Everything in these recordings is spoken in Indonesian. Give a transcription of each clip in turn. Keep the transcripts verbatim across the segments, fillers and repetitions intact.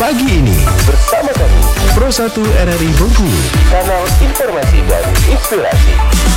Pagi ini bersama kami Pro satu R R I Bengkulu, kanal informasi dan inspirasi.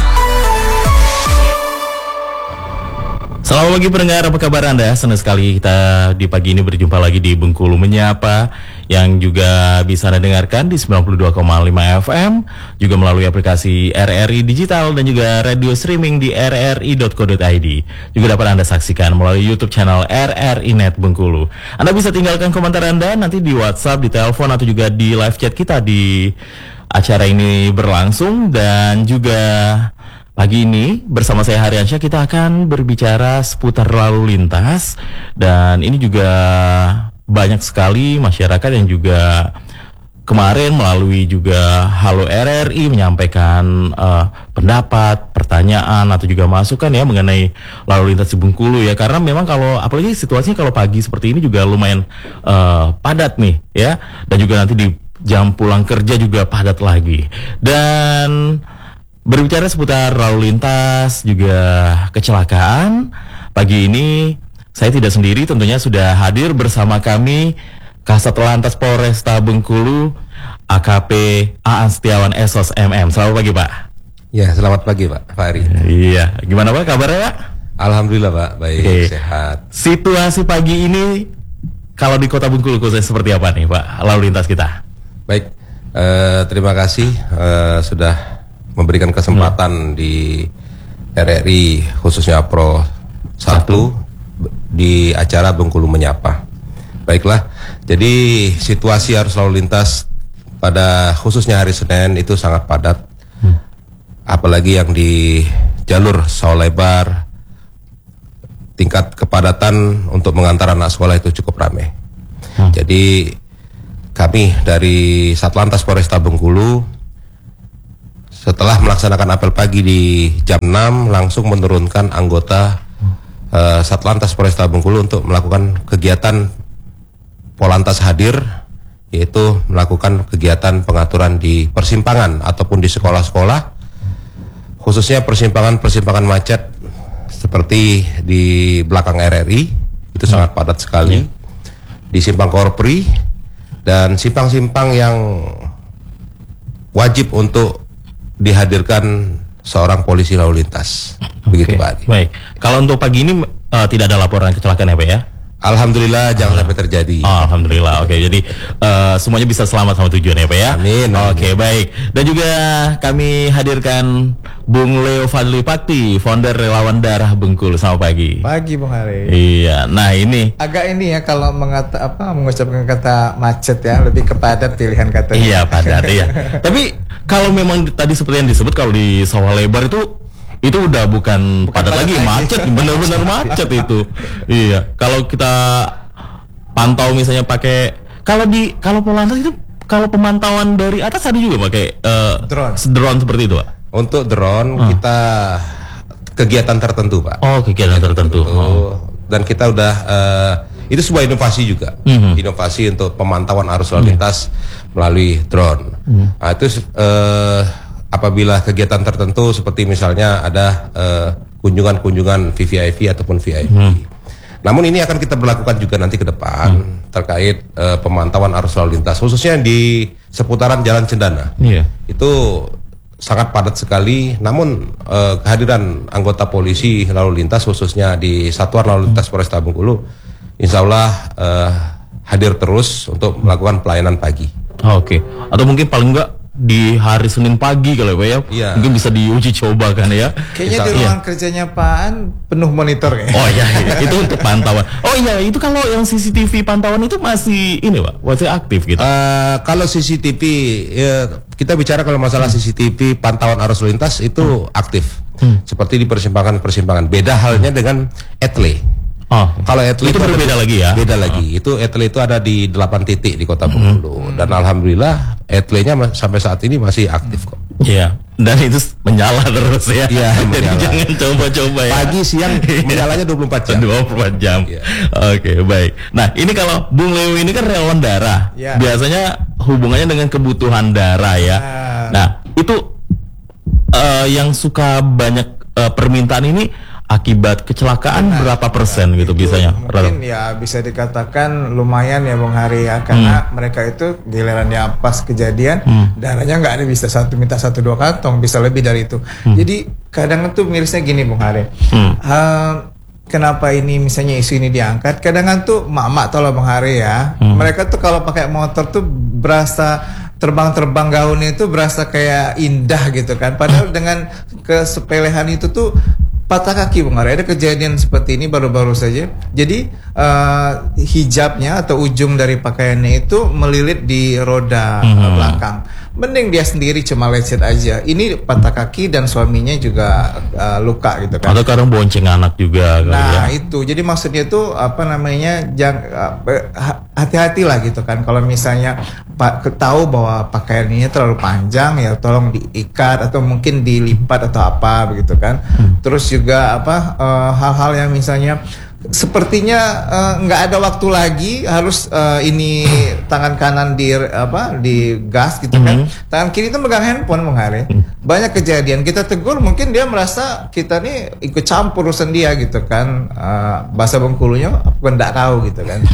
Selamat pagi pendengar, apa kabar Anda? Senang sekali kita di pagi ini berjumpa lagi di Bengkulu Menyapa, yang juga bisa Anda dengarkan di sembilan puluh dua koma lima F M, juga melalui aplikasi R R I Digital dan juga radio streaming di r r i dot co dot i d. Juga dapat Anda saksikan melalui YouTube channel R R I Net Bengkulu. Anda bisa tinggalkan komentar Anda nanti di WhatsApp, di telepon, atau juga di live chat kita di acara ini berlangsung. Dan juga pagi ini bersama saya Haryansyah kita akan berbicara seputar lalu lintas, dan ini juga banyak sekali masyarakat yang juga kemarin melalui juga Halo R R I menyampaikan uh, pendapat, pertanyaan atau juga masukan ya mengenai lalu lintas di Bengkulu ya, karena memang kalau apalagi situasinya kalau pagi seperti ini juga lumayan uh, padat nih ya, dan juga nanti di jam pulang kerja juga padat lagi. Dan berbicara seputar lalu lintas juga kecelakaan, pagi ini saya tidak sendiri, tentunya sudah hadir bersama kami Kasat Lantas Polresta Bengkulu A K P Aan Setiawan S O S M M. Selamat pagi Pak. Ya, selamat pagi Pak Fahri. Iya, gimana Pak kabarnya Pak? Alhamdulillah Pak, baik, Oke. sehat. Situasi pagi ini kalau di Kota Bengkulu khususnya seperti apa nih Pak, lalu lintas kita? Baik, eh, terima kasih eh, sudah memberikan kesempatan hmm. di R R I khususnya Pro satu di acara Bengkulu Menyapa. Baiklah, jadi situasi arus lalu lintas pada khususnya hari Senin itu sangat padat, hmm. apalagi yang di jalur sawah lebar, tingkat kepadatan untuk mengantar anak sekolah itu cukup ramai. hmm. Jadi kami dari Satlantas Polresta Bengkulu setelah melaksanakan apel pagi di jam enam langsung menurunkan anggota uh, Satlantas Polresta Bengkulu untuk melakukan kegiatan Polantas hadir, yaitu melakukan kegiatan pengaturan di persimpangan ataupun di sekolah-sekolah, khususnya persimpangan-persimpangan macet seperti di belakang R R I itu sangat padat sekali, di Simpang Korpri dan simpang-simpang yang wajib untuk dihadirkan seorang polisi lalu lintas. Begitu Oke, Pak Adi. Baik, kalau untuk pagi ini uh, tidak ada laporan kecelakaan ya Pak ya? Alhamdulillah, jangan sampai terjadi. Oh, Alhamdulillah, oke. Jadi uh, semuanya bisa selamat sama tujuan ya Pak ya? Amin, amin. Oke, baik. Dan juga kami hadirkan Bung Leo Fadli Pakti, founder Relawan Darah Bengkulu. Selamat pagi. Pagi Bung Hari. Iya, nah ini Agak ini ya kalau mengata apa mengucapkan kata macet ya, lebih ke padat pilihan katanya. iya padat iya. Tapi kalau memang tadi seperti yang disebut, kalau di sawah lebar itu itu udah bukan, bukan padat, padat lagi, macet, benar-benar macet itu. Iya, kalau kita pantau misalnya pakai, kalau di kalau Polantas itu kalau pemantauan dari atas ada juga pakai uh, drone. drone seperti itu Pak. Untuk drone Hmm. kita kegiatan tertentu Pak. Oh, kegiatan tertentu. Oh. Dan kita udah uh, itu sebuah inovasi juga, Mm-hmm. inovasi untuk pemantauan arus lalu lintas mm-hmm. melalui drone. Mm-hmm. Nah, itu uh, apabila kegiatan tertentu seperti misalnya ada uh, kunjungan-kunjungan V V I P ataupun V I P. Hmm. Namun ini akan kita berlakukan juga nanti ke depan hmm. terkait uh, pemantauan arus lalu lintas khususnya di seputaran Jalan Cendana. Yeah. Itu sangat padat sekali. Namun uh, kehadiran anggota polisi lalu lintas khususnya di Satuan Lalu Lintas Polresta Bengkulu, insya Allah uh, hadir terus untuk melakukan pelayanan pagi. Oh, Oke, okay. Atau mungkin paling enggak di hari Senin pagi kalau ya, iya. mungkin bisa diuji coba kan ya. Kayaknya di iya. ruangan kerjanya Pak Aan penuh monitor ya. Oh iya, iya, itu untuk pantauan. Oh iya, itu kalau yang C C T V pantauan itu masih ini Pak, masih aktif gitu. Uh, kalau C C T V ya, kita bicara kalau masalah hmm. C C T V pantauan arus lalu lintas itu hmm. aktif, hmm. seperti di persimpangan-persimpangan. Beda halnya dengan etle. Oh, kalau etle itu, itu berbeda ada, lagi ya. Beda lagi. Oh. Itu etle itu ada di delapan titik di Kota Bengkulu hmm. dan alhamdulillah etle-nya sampai saat ini masih aktif kok. Iya. Dan itu menyala terus ya. Iya. Jadi jangan coba-coba ya. Pagi siang menyalanya dua puluh empat jam. dua puluh empat jam. Iya. Oke, baik. Nah, ini kalau Bung Leo ini kan relawan darah. Ya. Biasanya hubungannya dengan kebutuhan darah ya. Nah, nah itu uh, yang suka banyak uh, permintaan ini akibat kecelakaan Nah, berapa persen gitu itu biasanya? mungkin ya bisa dikatakan lumayan ya Bung Hari ya, karena hmm. mereka itu gilirannya pas kejadian hmm. darahnya nggak ada, bisa satu minta satu dua kantong, bisa lebih dari itu. Hmm. Jadi kadang itu mirisnya gini Bung Hari. Hmm. Uh, Kenapa ini misalnya isu ini diangkat? Kadang tuh mak-mak tolong Bung Hari ya, hmm. mereka tuh kalau pakai motor tuh berasa terbang-terbang gaunnya itu berasa kayak indah gitu kan. Padahal dengan kesepelehan itu tuh patah kaki Bung Hari. Ada kejadian seperti ini baru-baru saja. Jadi uh, hijabnya atau ujung dari pakaiannya itu melilit di roda hmm. belakang. Mending dia sendiri cuma lecet aja. Ini patah kaki dan suaminya juga uh, luka gitu kan. Atau kadang bonceng anak juga. Nah ya. itu, jadi maksudnya itu apa namanya, jangan uh, hati-hati lah gitu kan. Kalau misalnya Pak tahu bahwa pakaiannya terlalu panjang ya, tolong diikat atau mungkin dilipat atau apa begitu kan. Hmm. Terus juga apa uh, hal-hal yang misalnya sepertinya nggak uh, ada waktu lagi harus uh, ini tangan kanan di apa di gas gitu kan, mm-hmm. tangan kiri itu megang handphone Bung Hari. Mm. Banyak kejadian kita tegur, mungkin dia merasa kita nih ikut campur urusan dia gitu kan, uh, bahasa Bengkulunya aku nggak tahu gitu kan.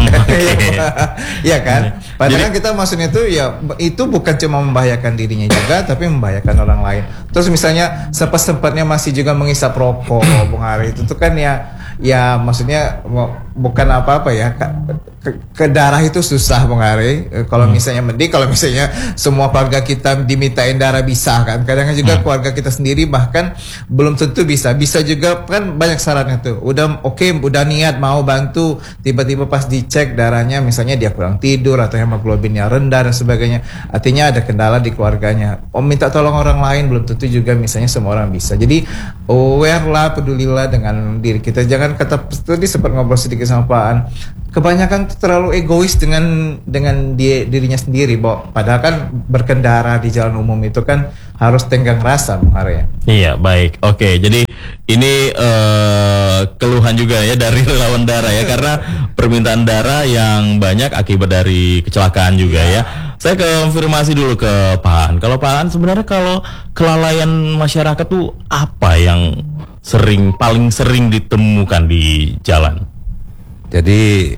Ya kan, padahal kita maksudnya itu ya itu bukan cuma membahayakan dirinya juga tapi membahayakan orang lain. Terus misalnya sempat-sempatnya masih juga mengisap rokok Bung Hari, itu tuh kan ya ya maksudnya bukan apa-apa ya, ke, ke, ke darah itu susah Bung Hari. E, kalau hmm. misalnya mending kalau misalnya semua keluarga kita dimintain darah bisa kan. Kadang juga hmm. keluarga kita sendiri bahkan belum tentu bisa. Bisa juga kan banyak syaratnya tuh. Udah oke, okay, udah niat mau bantu, tiba-tiba pas dicek darahnya misalnya dia kurang tidur atau hemoglobinnya rendah dan sebagainya. Artinya ada kendala di keluarganya. Oh, minta tolong orang lain belum tentu juga misalnya semua orang bisa. Jadi aware lah, pedulilah dengan diri kita. Jangan kata tadi sempat ngobrol sedikit sama Pak An, kebanyakan tuh terlalu egois dengan dengan dia, dirinya sendiri, Bo. Padahal kan berkendara di jalan umum itu kan harus tenggang rasa, Bung Hari. Iya, baik. Oke, jadi ini uh, keluhan juga ya dari relawan darah ya, karena permintaan darah yang banyak akibat dari kecelakaan juga ya. Saya konfirmasi dulu ke Pak An. Kalau Pak An sebenarnya kalau kelalaian masyarakat tuh apa yang sering paling sering ditemukan di jalan? Jadi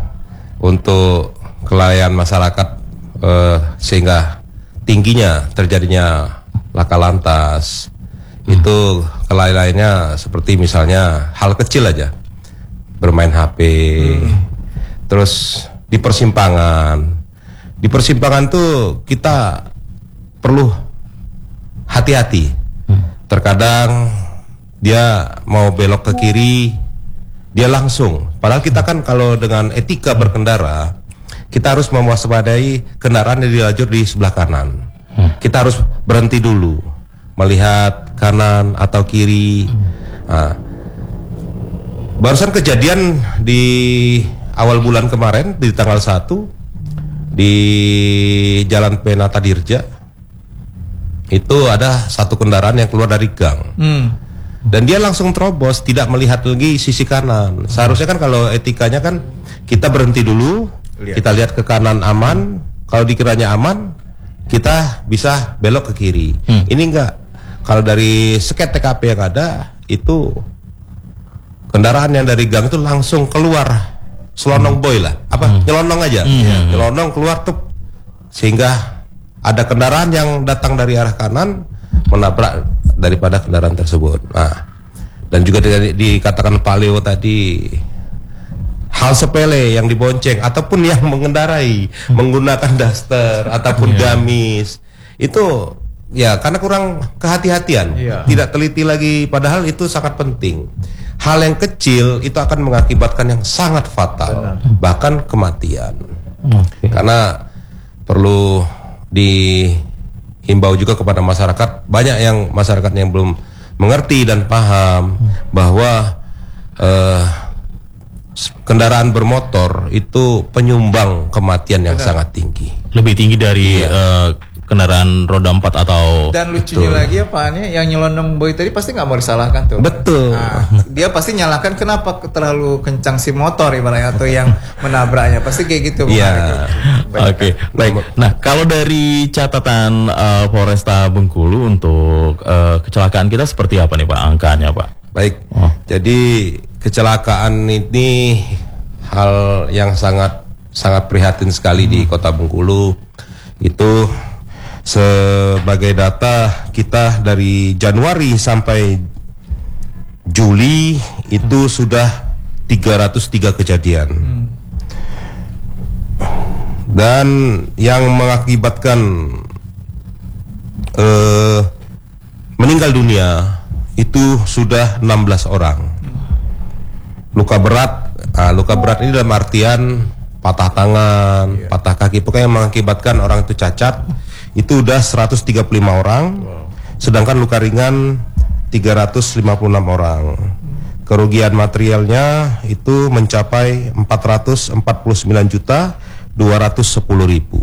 untuk kelalaian masyarakat eh, sehingga tingginya terjadinya laka lantas hmm. itu kelalaiannya seperti misalnya hal kecil aja, bermain H P, hmm. terus di persimpangan, di persimpangan tuh kita perlu hati-hati. hmm. Terkadang dia mau belok ke kiri, dia langsung. Padahal kita kan kalau dengan etika berkendara, kita harus mewaspadai kendaraan yang dilajur di sebelah kanan. Hmm. Kita harus berhenti dulu, melihat kanan atau kiri. Nah, barusan kejadian di awal bulan kemarin di tanggal satu di Jalan Penata Dirja, itu ada satu kendaraan yang keluar dari gang. Hmm. Dan dia langsung terobos, tidak melihat lagi sisi kanan. Seharusnya kan kalau etikanya kan kita berhenti dulu, lihat. Kita lihat ke kanan aman, kalau dikiranya aman, kita bisa belok ke kiri. Hmm. Ini enggak. Kalau dari sket T K P yang ada, itu kendaraan yang dari gang itu langsung keluar, selonong hmm. boy lah, apa hmm. nyelonong aja, hmm. nyelonong keluar tuh, sehingga ada kendaraan yang datang dari arah kanan menabrak daripada kendaraan tersebut. Nah, dan juga di, dikatakan Pak Leo tadi, hal sepele yang dibonceng ataupun yang mengendarai hmm. menggunakan daster ataupun yeah. gamis itu ya karena kurang kehati-hatian, yeah. tidak teliti lagi, padahal itu sangat penting. Hal yang kecil itu akan mengakibatkan yang sangat fatal, benar. Bahkan kematian. Okay. Karena perlu dihimbau juga kepada masyarakat, banyak yang masyarakat yang belum mengerti dan paham hmm. bahwa uh, kendaraan bermotor itu penyumbang kematian yang benar. Sangat tinggi, lebih tinggi dari iya. uh, kendaraan roda empat atau. Dan lucunya betul. Lagi ya Pak Ane, yang nyelonong boy tadi pasti nggak mau disalahkan tuh. Betul. Nah, dia pasti nyalakan kenapa terlalu kencang si motor ibaratnya atau yang menabraknya, pasti kayak gitu. Iya. Oke, okay. Baik. Nah, kalau dari catatan uh, Polresta Bengkulu untuk uh, kecelakaan kita seperti apa nih Pak angkanya Pak? Baik. Oh. Jadi kecelakaan ini hal yang sangat sangat prihatin sekali hmm. di Kota Bengkulu. Itu sebagai data kita dari Januari sampai Juli itu hmm. sudah tiga ratus tiga kejadian. Hmm. Dan yang mengakibatkan uh, meninggal dunia itu sudah enam belas orang. Luka berat, nah, luka berat ini dalam artian patah tangan, yeah. patah kaki, pokoknya yang mengakibatkan orang itu cacat, itu udah seratus tiga puluh lima orang, wow. sedangkan luka ringan tiga ratus lima puluh enam orang. Kerugian materialnya itu mencapai empat ratus empat puluh sembilan juta dua ratus sepuluh ribu.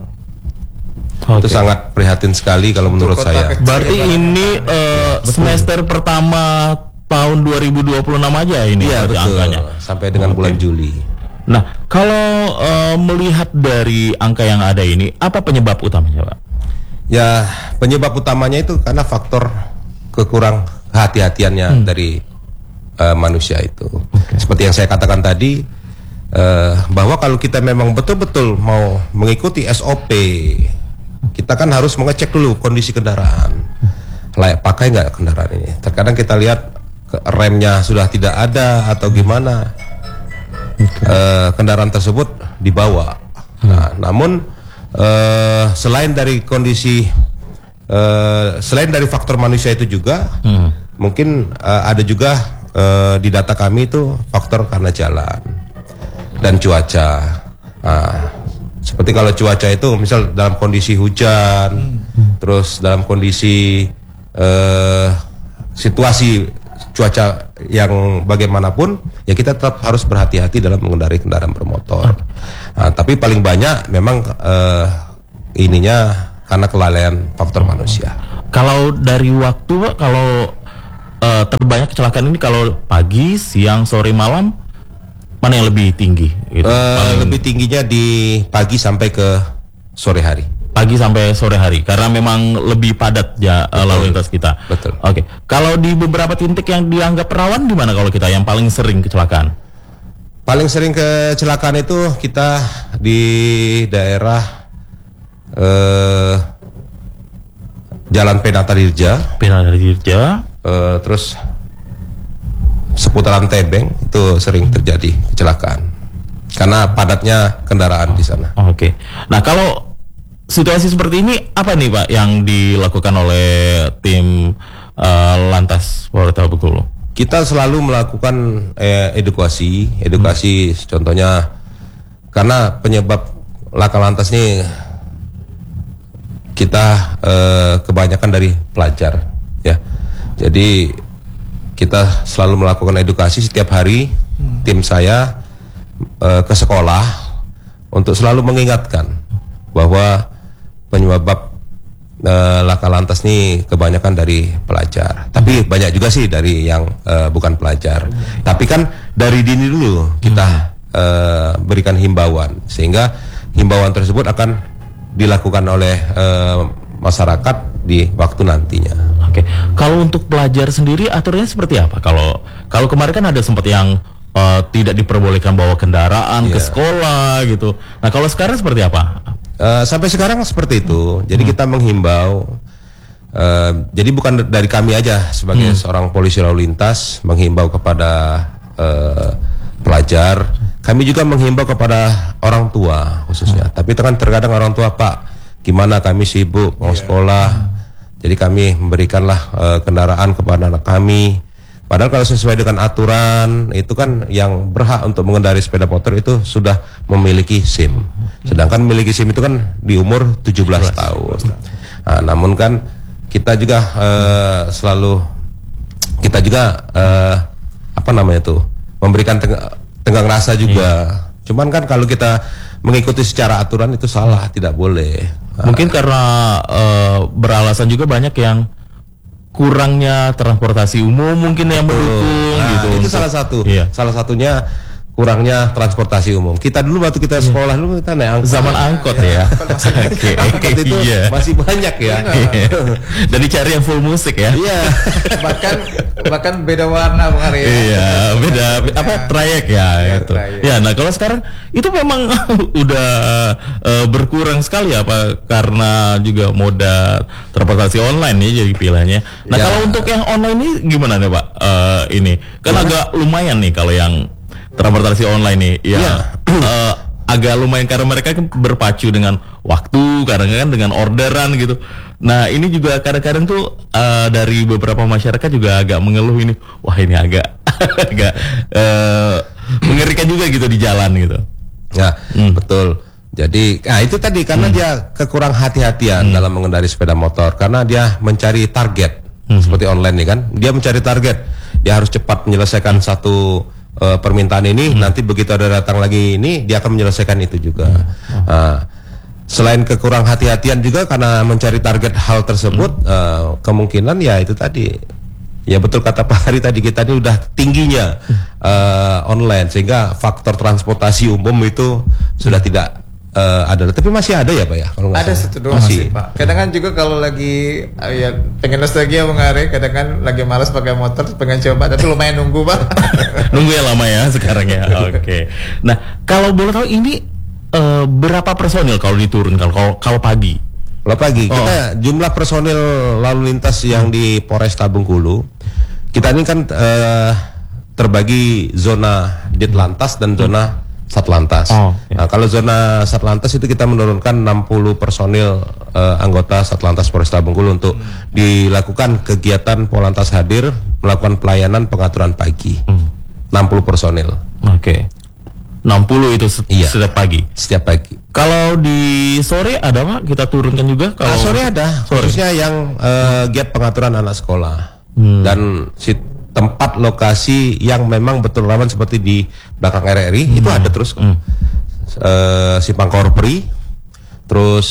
Okay. Itu sangat prihatin sekali kalau menurut saya. Berarti ini uh, semester pertama tahun dua ribu dua puluh enam aja ini ya, betul. Angkanya sampai dengan okay. bulan Juli. Nah, kalau uh, melihat dari angka yang ada ini, apa penyebab utamanya, Pak? Ya, penyebab utamanya itu karena faktor kekurang hati-hatiannya hmm. dari uh, manusia itu. Okay. Seperti yang saya katakan tadi, uh, bahwa kalau kita memang betul-betul mau mengikuti S O P, kita kan harus mengecek dulu kondisi kendaraan, layak pakai nggak kendaraan ini. Terkadang kita lihat remnya sudah tidak ada atau gimana, okay. uh, kendaraan tersebut dibawa. Hmm. Nah, namun uh, selain dari kondisi, uh, selain dari faktor manusia itu juga, hmm. mungkin uh, ada juga uh, di data kami itu faktor karena jalan dan cuaca. Nah, seperti kalau cuaca itu misal dalam kondisi hujan, hmm. terus dalam kondisi uh, situasi cuaca yang bagaimanapun, ya kita tetap harus berhati-hati dalam mengendarai kendaraan bermotor. Nah, tapi paling banyak memang uh, ininya karena kelalaian faktor manusia. Kalau dari waktu, Pak, kalau uh, terbanyak kecelakaan ini kalau pagi, siang, sore, malam, mana yang lebih tinggi? Gitu? Uh, paling... Lebih tingginya di pagi sampai ke sore hari. Pagi sampai sore hari, karena memang lebih padat ya uh, lalu lintas kita. Betul. Oke, okay. Kalau di beberapa titik yang dianggap rawan, di mana kalau kita yang paling sering kecelakaan? Paling sering kecelakaan itu kita di daerah uh, Jalan Penata Dirja. Penata Dirja. Uh, terus seputaran Tebeng itu sering terjadi kecelakaan karena padatnya kendaraan di sana. Oke. Okay. Nah, kalau situasi seperti ini apa nih, Pak, yang dilakukan oleh tim uh, Lantas Polresta Bengkulu? Kita selalu melakukan eh, edukasi, edukasi hmm. contohnya karena penyebab laka lantas ini kita eh, kebanyakan dari pelajar, ya. Jadi kita selalu melakukan edukasi setiap hari, hmm. tim saya eh, ke sekolah untuk selalu mengingatkan bahwa penyebab uh, laka lantas ini kebanyakan dari pelajar, tapi banyak juga sih dari yang uh, bukan pelajar. Hmm. Tapi kan dari dini dulu kita hmm. uh, berikan himbauan, sehingga himbauan tersebut akan dilakukan oleh uh, masyarakat di waktu nantinya. Oke, kalau untuk pelajar sendiri aturannya seperti apa? Kalau kalau kemarin kan ada sempat yang uh, tidak diperbolehkan bawa kendaraan yeah. ke sekolah gitu. Nah, kalau sekarang seperti apa? Uh, sampai sekarang seperti itu. Jadi hmm. kita menghimbau. Uh, jadi bukan dari kami aja sebagai hmm. seorang polisi lalu lintas menghimbau kepada uh, pelajar. Kami juga menghimbau kepada orang tua khususnya. Hmm. Tapi kan terkadang orang tua, Pak, gimana kami sibuk mau yeah. sekolah. Hmm. Jadi kami memberikanlah uh, kendaraan kepada anak kami. Padahal kalau sesuai dengan aturan itu kan yang berhak untuk mengendarai sepeda motor itu sudah memiliki SIM. Sedangkan memiliki SIM itu kan di umur tujuh belas tahun. Nah, namun kan kita juga uh, selalu kita juga uh, apa namanya itu memberikan teng tenggang rasa juga. Hmm. Cuman kan kalau kita mengikuti secara aturan itu salah, tidak boleh. Mungkin uh, karena uh, beralasan juga banyak yang kurangnya transportasi umum mungkin yang mendukung nah, gitu. Itu salah satu. Iya. Salah satunya kurangnya transportasi umum. Kita dulu waktu kita sekolah dulu kita naik angkot. Zaman angkot ya. Oke. Angkot itu Iya. masih banyak ya. Dan dicari yang full musik ya. Iya. bahkan bahkan beda warna Bung Ari ya. Iya, beda apa trayek ya Iya, itu. trayek. Ya, nah kalau sekarang itu memang udah eh, berkurang sekali apa karena juga moda transportasi online ya jadi pilihannya. Nah, Ya. kalau untuk yang online ini gimana nih, Pak? Eh, ini kan agak lumayan nih kalau yang transportasi online nih. Ya. Iya. eh, agak lumayan karena mereka kan berpacu dengan waktu, kadang-kadang dengan orderan gitu. Nah ini juga kadang-kadang tuh uh, dari beberapa masyarakat juga agak mengeluh ini, wah ini agak agak uh, mengerikan juga gitu di jalan gitu. Ya, Hmm. betul. Jadi, nah itu tadi karena dia kekurang hati-hatian dalam mengendari sepeda motor karena dia mencari target seperti online nih kan, dia mencari target, dia harus cepat menyelesaikan satu uh, permintaan ini, nanti begitu ada datang lagi ini dia akan menyelesaikan itu juga. Nah, selain kekurang hati-hatian juga karena mencari target hal tersebut, uh, kemungkinan ya itu tadi. Ya betul kata Pak Hari tadi, kita ini udah tingginya uh, online sehingga faktor transportasi umum itu sudah tidak uh, ada. Tapi masih ada ya Pak ya? Kalau nggak Ada salah. satu dua masih Pak. Kadang kan juga kalau lagi uh, ya pengen nostalgia Bung Ari, kadang kan lagi malas pakai motor, pengen coba tapi lumayan nunggu Pak. Nunggu ya lama ya sekarang ya. Oke. Nah kalau boleh tahu ini uh, berapa personil kalau diturunkan kalau kalau pagi? Kalau pagi Oh. kita jumlah personil lalu lintas yang di Polresta Bengkulu, kita ini kan uh, terbagi zona Ditlantas dan zona Satlantas. Oh, iya. Nah, kalau zona Satlantas itu kita menurunkan enam puluh personil uh, anggota Satlantas Polresta Bengkulu untuk dilakukan kegiatan Polantas hadir melakukan pelayanan pengaturan pagi. enam puluh personil Oke. enam puluh itu set- Iya. setiap pagi. setiap pagi. Kalau di sore ada Pak kita turunkan juga kalau Nah, sore ada, Sore. khususnya yang uh, giat pengaturan anak sekolah dan si tempat lokasi yang memang betul rawan seperti di belakang R R I itu ada terus. Hmm. Uh, Simpang Korpri, terus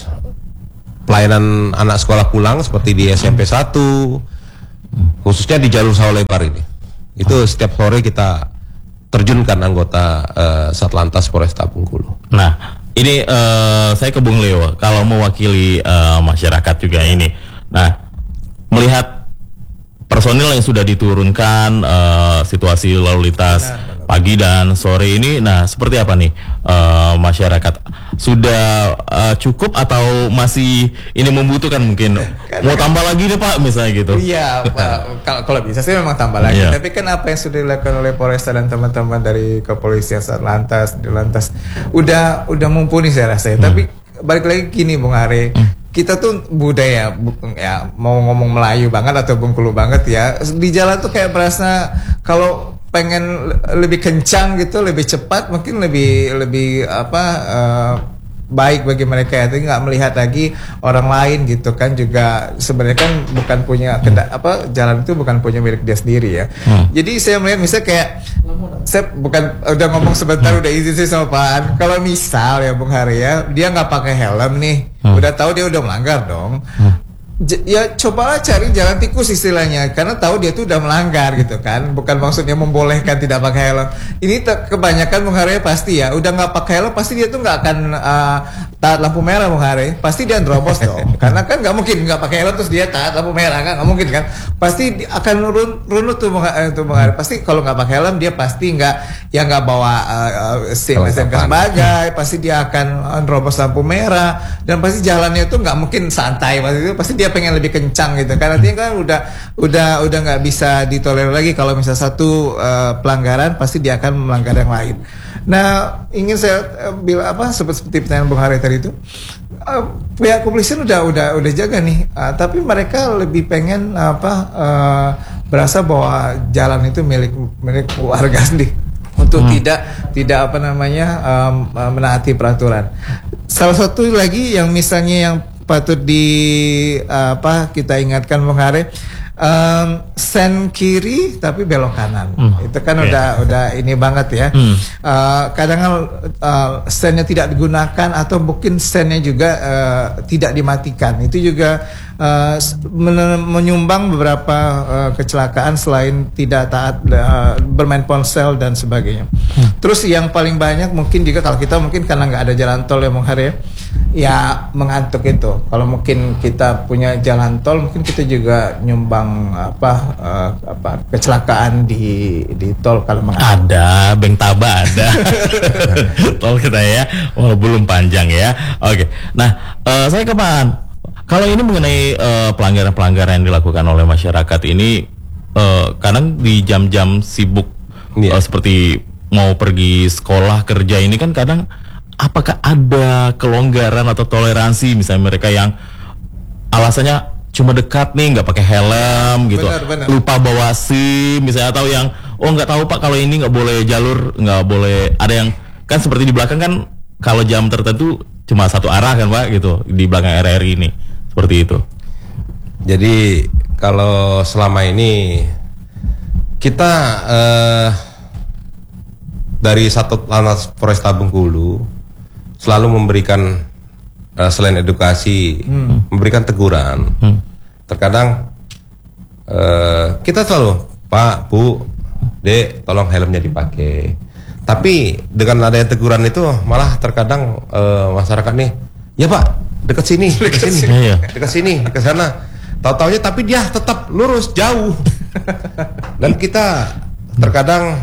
pelayanan anak sekolah pulang seperti di S M P satu, khususnya di jalur sawah lebar ini. Itu setiap sore kita terjunkan anggota uh, Satlantas Polresta Bengkulu. Nah, ini eh, saya ke Bung Leo kalau mewakili eh, masyarakat juga ini. Nah, melihat personil yang sudah diturunkan, eh, situasi lalu lintas pagi dan sore ini, nah seperti apa nih eh, masyarakat sudah eh, cukup atau masih ini membutuhkan mungkin mau tambah lagi nih Pak misalnya gitu? Iya, Pak. Kalau kalau bisa sih memang tambah lagi. Iya. Tapi kan apa yang sudah dilakukan oleh Polresta dan teman-teman dari kepolisian Satlantas, Ditlantas, udah udah mumpuni saya rasa. Ya. Tapi balik lagi gini, Bung Ari. Kita tuh budaya bu- ya mau ngomong Melayu banget atau Bengkulu banget ya. Di jalan tuh kayak berasa kalau pengen le- lebih kencang gitu, lebih cepat, mungkin lebih lebih apa eh, baik bagi mereka ya, tapi nggak melihat lagi orang lain gitu kan, juga sebenarnya kan bukan punya kenda, apa jalan itu bukan punya milik dia sendiri ya. Hmm. Jadi saya melihat misalnya kayak saya bukan udah ngomong sebentar udah izin sih sama Pak An. Kalau misal ya Bung Hari ya, dia nggak pakai helm nih, Hmm. udah tahu dia udah melanggar dong. J- ya cobalah cari jalan tikus istilahnya, karena tahu dia tuh udah melanggar gitu kan, bukan maksudnya membolehkan tidak pakai helm. Ini te- kebanyakan Bung Hari pasti ya udah nggak pakai helm, pasti dia tuh nggak akan uh, taat lampu merah Bung Hari, pasti dia nerobos dong, karena kan nggak mungkin nggak pakai helm terus dia taat lampu merah kan, nggak mungkin kan, pasti di- akan run, runut tuh Bung, uh, tuh Bung Hari, pasti kalau nggak pakai helm dia pasti nggak ya nggak bawa uh, uh, SIM S M K sebagai, pasti dia akan uh, nerobos lampu merah dan pasti jalannya tuh nggak mungkin santai, pasti itu pasti dia pengen lebih kencang gitu kan, artinya kan udah udah udah nggak bisa ditolerir lagi kalau misalnya satu uh, pelanggaran pasti dia akan melanggar yang lain. Nah ingin saya uh, bilang apa seperti, seperti pertanyaan Bung Hari tadi itu, uh, pihak kepolisian udah udah udah jaga nih, uh, tapi mereka lebih pengen apa uh, berasa bahwa jalan itu milik milik warga sendiri untuk Hmm. tidak tidak apa namanya um, uh, menaati peraturan. Salah satu lagi yang misalnya yang patut di uh, apa kita ingatkan Bung Hari, um, sen kiri tapi belok kanan. Hmm. Itu kan Oke. udah udah ini banget ya. Hmm. Uh, kadang uh, sennya tidak digunakan atau mungkin sennya juga uh, tidak dimatikan. Itu juga uh, men- menyumbang beberapa uh, kecelakaan selain tidak taat uh, bermain ponsel dan sebagainya. Hmm. Terus yang paling banyak mungkin juga kalau kita mungkin karena nggak ada jalan tol ya Bung Hari, ya mengantuk itu. Kalau mungkin kita punya jalan tol, mungkin kita juga nyumbang apa uh, apa kecelakaan di di tol kalau mengantuk. Ada, Beng Taba ada. Tol kita ya, walau belum panjang ya. Oke, nah uh, saya kapan? Kalau ini mengenai uh, pelanggaran-pelanggaran yang dilakukan oleh masyarakat ini, uh, kadang di jam-jam sibuk yeah. uh, seperti mau pergi sekolah kerja ini kan kadang apakah ada kelonggaran atau toleransi misalnya mereka yang alasannya cuma dekat nih nggak pakai helm gitu, benar, benar. lupa bawa SIM misalnya, atau yang oh nggak tahu Pak kalau ini nggak boleh jalur, nggak boleh, ada yang kan seperti di belakang kan kalau jam tertentu cuma satu arah kan Pak gitu di belakang R R I ini. Seperti itu. Jadi kalau selama ini kita eh, dari Satlantas Polresta Bengkulu selalu memberikan eh, selain edukasi, hmm. memberikan teguran. Hmm. Terkadang eh, kita selalu Pak, Bu, Dek, tolong helmnya dipakai. Tapi dengan adanya teguran itu malah terkadang eh, masyarakat nih, ya Pak, dekat sini, dekat sini, iya. dekat sini, ke sana. Tahu-taunya tapi dia tetap lurus jauh. Dan kita terkadang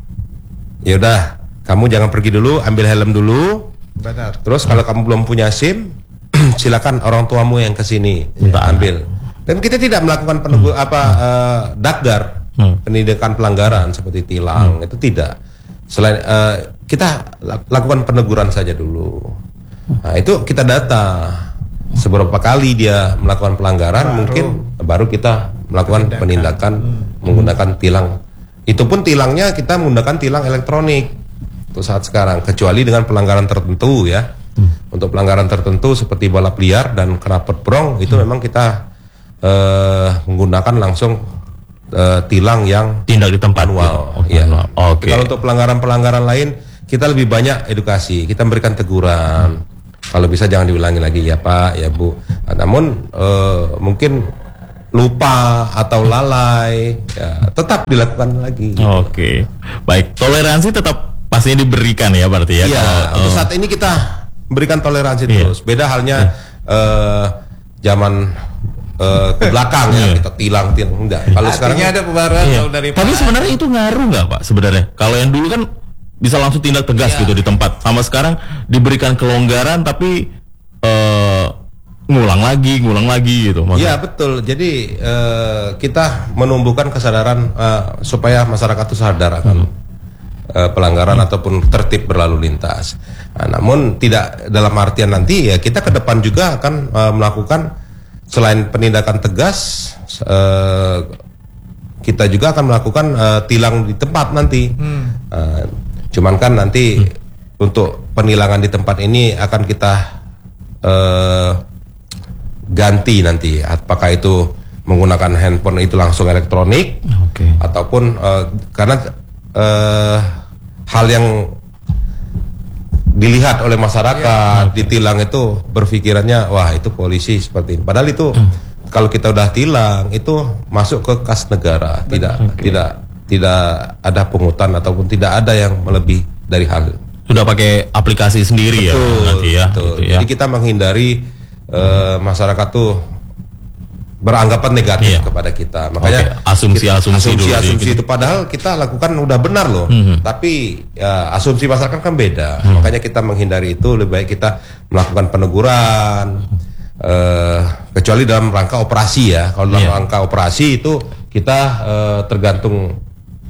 ya udah, kamu jangan pergi dulu, ambil helm dulu. Benar. Terus kalau kamu belum punya SIM, silakan orang tuamu yang ke sini minta ambil. Dan kita tidak melakukan penegur hmm. apa uh, dakgar, hmm. penindakan pelanggaran seperti tilang, hmm. itu tidak. Selain uh, kita lakukan peneguran saja dulu. Nah, itu kita data seberapa kali dia melakukan pelanggaran, baru, mungkin baru kita melakukan penindakan, penindakan hmm. menggunakan tilang. Itu pun tilangnya kita menggunakan tilang elektronik untuk saat sekarang, kecuali dengan pelanggaran tertentu ya. Hmm. Untuk pelanggaran tertentu seperti balap liar dan knalpot brong itu hmm. memang kita uh, menggunakan langsung uh, tilang yang tindak di tempat manual. Oh, ya. Oke. Okay. Kalau untuk pelanggaran-pelanggaran lain kita lebih banyak edukasi, kita memberikan teguran. Hmm. Kalau bisa jangan diulangi lagi ya Pak, ya Bu. Namun uh, mungkin lupa atau lalai, ya, tetap dilakukan lagi. Gitu. Oke, okay. Baik. Toleransi tetap pastinya diberikan ya berarti ya. Iya. Kalau, untuk uh, saat ini kita berikan toleransi iya. terus. Beda halnya iya. uh, zaman uh, ke belakang ya kita tilang tilang enggak. Kalau sekarang ada pembaruan iya. dari. Tapi sebenarnya itu ngaruh nggak Pak sebenarnya? Kalau yang dulu kan bisa langsung tindak tegas ya. Gitu di tempat. Sama sekarang diberikan kelonggaran tapi uh, ngulang lagi, ngulang lagi gitu. Iya betul. Jadi uh, kita menumbuhkan kesadaran uh, supaya masyarakat itu sadar akan hmm. uh, pelanggaran hmm. ataupun tertib berlalu lintas. Nah, namun tidak dalam artian nanti ya kita ke depan juga akan uh, melakukan selain penindakan tegas. Uh, kita juga akan melakukan uh, tilang di tempat nanti. Hmm. Uh, Cuman kan nanti hmm. untuk penilangan di tempat ini akan kita uh, ganti nanti. Apakah itu menggunakan handphone itu langsung elektronik, okay. ataupun uh, karena uh, hal yang dilihat oleh masyarakat yeah. ditilang itu berpikirannya wah itu polisi seperti ini. Padahal itu hmm. kalau kita udah tilang itu masuk ke kas negara, Betul. tidak okay. tidak tidak ada pungutan ataupun tidak ada yang lebih dari hal. Sudah pakai aplikasi sendiri betul, ya nanti ya. Betul. Gitu ya. Jadi kita menghindari uh, masyarakat tuh beranggapan negatif yeah. kepada kita. Makanya asumsi-asumsi asumsi, asumsi gitu. itu padahal kita lakukan udah benar loh. Mm-hmm. Tapi ya, asumsi masyarakat kan beda. Mm-hmm. Makanya kita menghindari itu, lebih baik kita melakukan peneguran. Uh, kecuali dalam rangka operasi ya. Kalau dalam yeah. rangka operasi itu kita uh, tergantung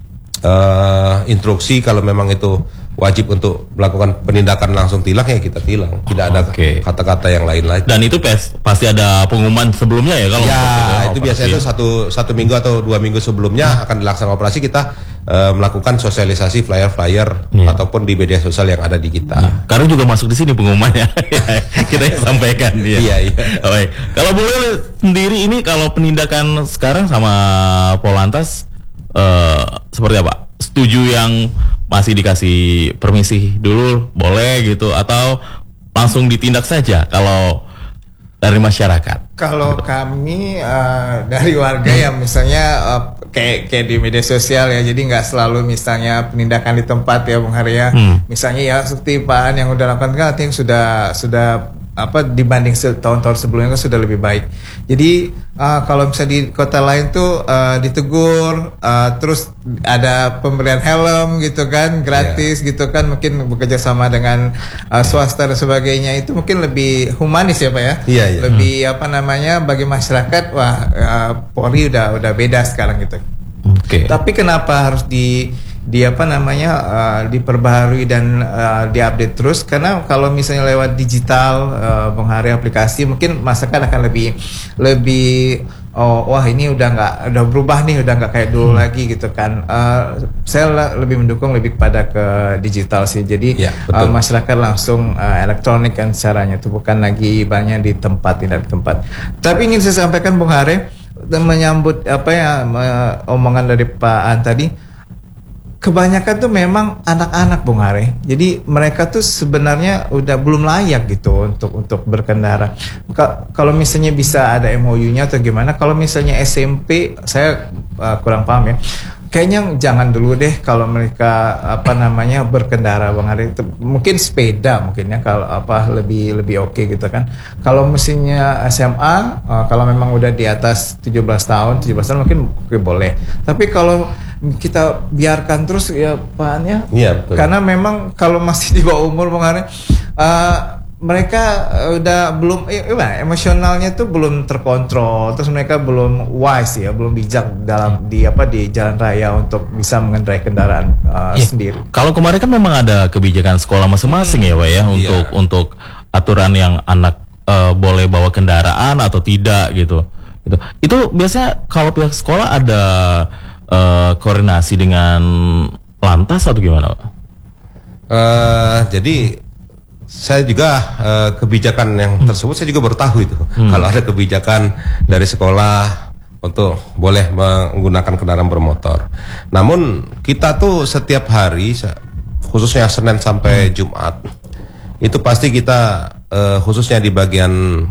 Uh, instruksi kalau memang itu wajib untuk melakukan penindakan langsung tilang ya kita tilang, tidak ada okay. kata-kata yang lain lagi. Dan itu pes, pasti ada pengumuman sebelumnya ya kalau ya itu biasanya itu satu satu minggu atau dua minggu sebelumnya hmm. akan dilaksanakan operasi kita uh, melakukan sosialisasi flyer-flyer yeah. ataupun di media sosial yang ada di kita. Yeah. Karena juga masuk di sini pengumumannya kita yang sampaikan dia. Iya iya. Baik. Kalau boleh sendiri ini kalau penindakan sekarang sama Polantas Uh, seperti apa? Setuju yang masih dikasih permisi dulu boleh gitu atau langsung ditindak saja kalau dari masyarakat? Kalau kami uh, dari warga yang misalnya uh, kayak kayak di media sosial ya, jadi nggak selalu misalnya penindakan di tempat ya Bung Hari ya. Hmm. Misalnya ya seperti Pak An yang udah lakukan kan, artinya sudah sudah apa dibanding tahun-tahun sebelumnya kan sudah lebih baik. Jadi uh, kalau misalnya di kota lain tuh uh, ditegur, uh, terus ada pemberian helm gitu kan, gratis yeah. gitu kan, mungkin bekerja sama dengan uh, swasta dan sebagainya, itu mungkin lebih humanis ya Pak ya. Yeah, yeah. Lebih hmm. apa namanya bagi masyarakat, wah uh, Polri udah udah beda sekarang gitu. Oke. Okay. Tapi kenapa harus di di apa namanya uh, diperbaharui dan uh, diupdate terus? Karena kalau misalnya lewat digital, uh, Bung Hari, aplikasi, mungkin masyarakat akan lebih lebih oh wah ini udah nggak udah berubah nih, udah nggak kayak dulu hmm. lagi gitu kan. Uh, saya lebih mendukung lebih kepada ke digital sih. Jadi ya, uh, masyarakat langsung uh, elektronik kan caranya, itu bukan lagi banyak di tempat, tidak di tempat. Tapi ingin saya sampaikan Bung Hari, menyambut apa ya omongan dari Pak An tadi. Kebanyakan tuh memang anak-anak Bung Hari. Jadi mereka tuh sebenarnya udah belum layak gitu untuk untuk berkendara. Ka- kalau misalnya bisa ada M O U-nya atau gimana. Kalau misalnya S M P saya uh, kurang paham ya. Kayaknya jangan dulu deh kalau mereka apa namanya berkendara Bung Hari. Mungkin sepeda mungkin ya kalau apa lebih lebih oke okay gitu kan. Kalau mesinnya S M A uh, kalau memang udah di atas tujuh belas tahun, tujuh belas tahun mungkin okay, boleh. Tapi kalau kita biarkan terus ya Pak An ya. Iya, betul. Karena memang kalau masih di bawah umur Bung Hari, uh, mereka udah belum eh, emosionalnya tuh belum terkontrol, terus mereka belum wise ya, belum bijak dalam di apa di jalan raya untuk bisa mengendarai kendaraan uh, ya. sendiri. Kalau kemarin kan memang ada kebijakan sekolah masing-masing ya Pak ya untuk ya. untuk aturan yang anak uh, boleh bawa kendaraan atau tidak gitu. Gitu. Itu biasanya kalau pihak sekolah ada Uh, koordinasi dengan lantas atau gimana Pak? Uh, jadi saya juga uh, kebijakan yang hmm. tersebut saya juga baru tahu itu. Hmm. Kalau ada kebijakan dari sekolah untuk boleh menggunakan kendaraan bermotor. Namun kita tuh setiap hari, khususnya Senin sampai hmm. Jumat, itu pasti kita uh, khususnya di bagian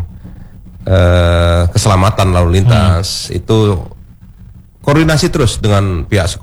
uh, keselamatan lalu lintas hmm. itu koordinasi terus dengan pihak sekolah.